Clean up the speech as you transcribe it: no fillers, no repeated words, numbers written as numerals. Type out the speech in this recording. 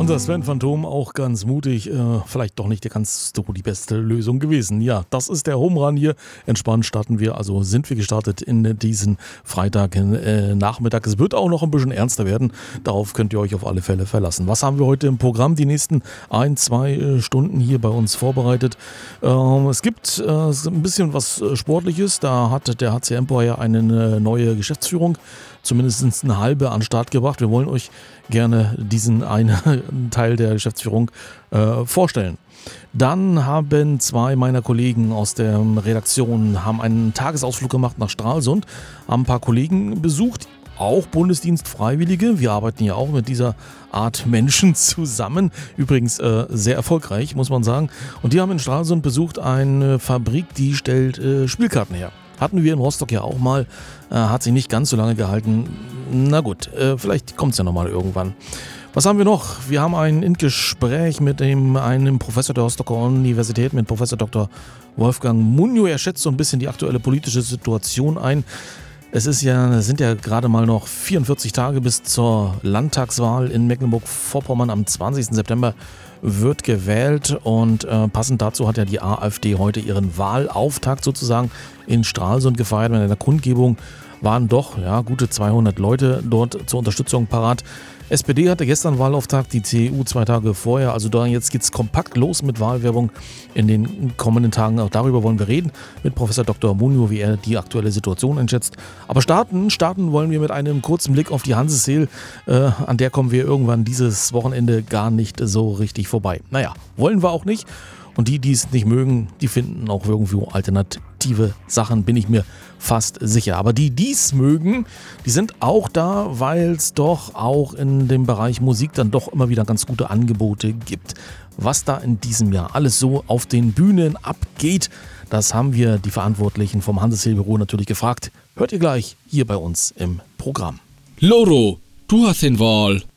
Unser Sven Phantom auch ganz mutig, vielleicht doch nicht die beste Lösung gewesen. Ja, das ist der Home Run hier. Entspannt starten wir, also sind wir gestartet in diesen Freitag Nachmittag. Es wird auch noch ein bisschen ernster werden. Darauf könnt ihr euch auf alle Fälle verlassen. Was haben wir heute im Programm? Die nächsten 1-2 Stunden hier bei uns vorbereitet. Es gibt ein bisschen was Sportliches. Da hat der HC Empire eine neue Geschäftsführung, zumindest eine halbe, an den Start gebracht. Wir wollen euch gerne diesen einen Teil der Geschäftsführung vorstellen. Dann haben 2 meiner Kollegen aus der Redaktion einen Tagesausflug gemacht nach Stralsund, haben ein paar Kollegen besucht, auch Bundesdienstfreiwillige. Wir arbeiten ja auch mit dieser Art Menschen zusammen. Übrigens sehr erfolgreich, muss man sagen. Und die haben in Stralsund besucht eine Fabrik, die stellt Spielkarten her. Hatten wir in Rostock ja auch mal, hat sich nicht ganz so lange gehalten. Na gut, vielleicht kommt es ja nochmal irgendwann. Was haben wir noch? Wir haben ein Gespräch mit einem Professor der Rostocker Universität, mit Professor Dr. Wolfgang Munjo. Er schätzt so ein bisschen die aktuelle politische Situation ein. Es sind ja gerade mal noch 44 Tage bis zur Landtagswahl in Mecklenburg-Vorpommern. Am 20. September wird gewählt und passend dazu hat ja die AfD heute ihren Wahlauftakt sozusagen in Stralsund gefeiert. Bei einer Kundgebung waren doch gute 200 Leute dort zur Unterstützung parat. SPD hatte gestern Wahlauftakt, die CDU 2 Tage vorher. Also jetzt geht's kompakt los mit Wahlwerbung in den kommenden Tagen. Auch darüber wollen wir reden mit Professor Dr. Munjo, wie er die aktuelle Situation einschätzt. Aber starten wollen wir mit einem kurzen Blick auf die Hanseseel. An der kommen wir irgendwann dieses Wochenende gar nicht so richtig vorbei. Naja, wollen wir auch nicht. Und die es nicht mögen, die finden auch irgendwo alternative Sachen, bin ich mir fast sicher. Aber die es mögen, die sind auch da, weil es doch auch in dem Bereich Musik dann doch immer wieder ganz gute Angebote gibt. Was da in diesem Jahr alles so auf den Bühnen abgeht, das haben wir die Verantwortlichen vom Hanseseel-Büro natürlich gefragt. Hört ihr gleich hier bei uns im Programm. Loro, du hast den Wahl.